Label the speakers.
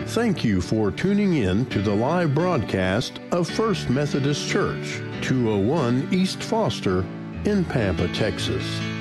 Speaker 1: Thank you for tuning in to the live broadcast of First Methodist Church, 201 East Foster in Pampa, Texas.